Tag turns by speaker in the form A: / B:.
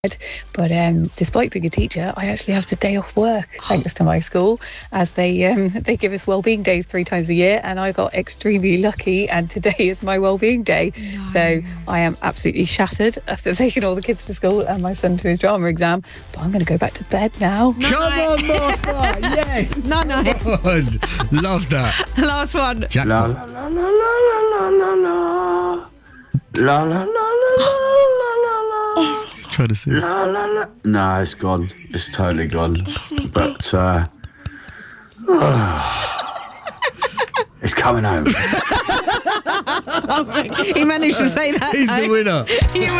A: But despite being a teacher, I actually have a day off work thanks to my school, as they give us wellbeing days 3 times a year, and I got extremely lucky, and today is my wellbeing day. No. So I am absolutely shattered after taking all the kids to school and my son to his drama exam. But I'm going to go back to bed now.
B: Come on, Martha! Yes!
C: No.
B: Love that.
C: Last one.
B: Jackpot.
D: La la la la la la la la la la la la.
B: He's trying to sing.
D: La la la. No, it's gone. It's totally gone. But it's coming home.
C: He managed to say that.
B: He's the winner.